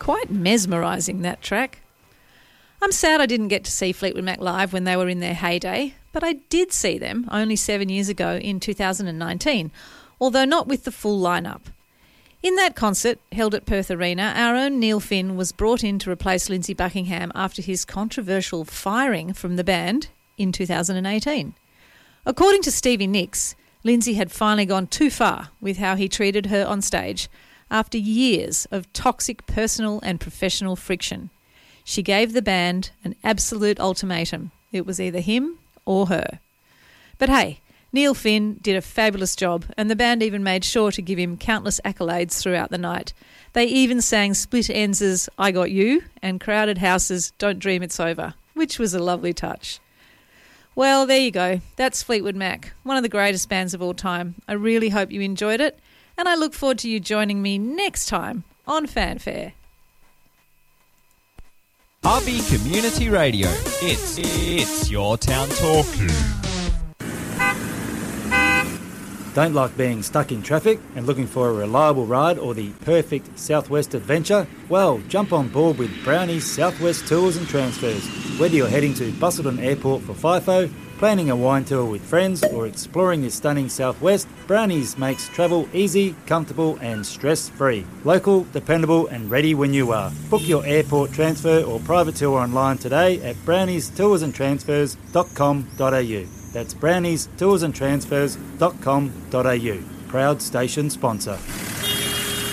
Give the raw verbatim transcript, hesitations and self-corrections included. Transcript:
Quite mesmerising, that track. I'm sad I didn't get to see Fleetwood Mac live when they were in their heyday, but I did see them only seven years ago in two thousand nineteen, although not with the full lineup. In that concert, held at Perth Arena, our own Neil Finn was brought in to replace Lindsey Buckingham after his controversial firing from the band in two thousand eighteen. According to Stevie Nicks, Lindsey had finally gone too far with how he treated her on stage after years of toxic personal and professional friction. She gave the band an absolute ultimatum. It was either him or her. But hey, Neil Finn did a fabulous job, and the band even made sure to give him countless accolades throughout the night. They even sang Split Enz' I Got You and Crowded House's Don't Dream It's Over, which was a lovely touch. Well, there you go. That's Fleetwood Mac, one of the greatest bands of all time. I really hope you enjoyed it, and I look forward to you joining me next time on Fanfare. R B Community Radio. It's, it's your town talking. Don't like being stuck in traffic and looking for a reliable ride or the perfect Southwest adventure? Well, jump on board with Brownie's Southwest Tours and Transfers. Whether you're heading to Busselton Airport for FIFO, planning a wine tour with friends, or exploring the stunning Southwest, Brownie's makes travel easy, comfortable and stress-free. Local, dependable and ready when you are. Book your airport transfer or private tour online today at brownies tours and transfers dot com dot a u. That's brownies tours and transfers dot com dot a u. Proud station sponsor.